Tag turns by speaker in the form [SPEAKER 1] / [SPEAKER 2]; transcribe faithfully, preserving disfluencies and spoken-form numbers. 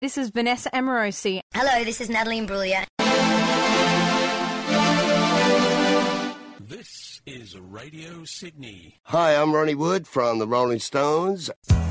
[SPEAKER 1] This is Vanessa Amorosi.
[SPEAKER 2] Hello, this is Natalie Imbruglia.
[SPEAKER 3] This is Radio Sydney.
[SPEAKER 4] Hi, I'm Ronnie Wood from the Rolling Stones.